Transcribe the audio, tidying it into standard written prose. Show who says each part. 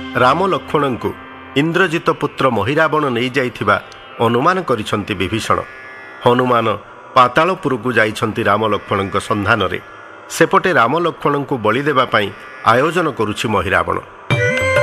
Speaker 1: ରାମ ଲକ୍ଷ୍ମଣଙ୍କୁ ଇନ୍ଦ୍ରଜିତ ପୁତ୍ର ମହିରାବଣ ନେଇଯାଇଥିବା ଅନୁମାନ କରିଛନ୍ତି ବିଭୀଷଣ। ହନୁମାନ ପାତାଳପୁରକୁ ଯାଇଛନ୍ତି ରାମ ଲକ୍ଷ୍ମଣଙ୍କ ସନ୍ଧାନରେ। ସେପଟେ ରାମ ଲକ୍ଷ୍ମଣଙ୍କୁ ବଳି ଦେବା ପାଇଁ ଆୟୋଜନ କରୁଛି ମହିରାବଣ।